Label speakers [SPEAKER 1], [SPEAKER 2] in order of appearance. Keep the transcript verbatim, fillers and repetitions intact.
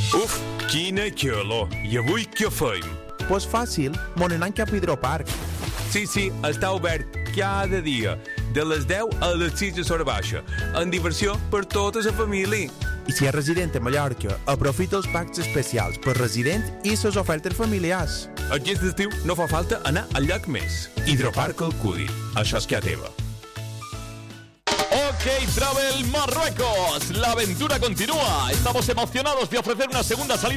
[SPEAKER 1] Uf, quina calor. I avui què feim?
[SPEAKER 2] Pues fàcil, mon anant cap a Hidroparc.
[SPEAKER 1] Sí, sí, està obert cada dia, de les deu a les sis de l'hora baixa, en diversió per tota la família.
[SPEAKER 2] I si és resident a Mallorca, aprofita els packs especials per resident i les ofertes familiars.
[SPEAKER 1] Aquest estiu no fa falta anar al lloc més. Hidroparc Alcúdia. Això és que a teva.
[SPEAKER 3] OK Travel Marruecos, la aventura continúa. Estamos emocionados de ofrecer una segunda salida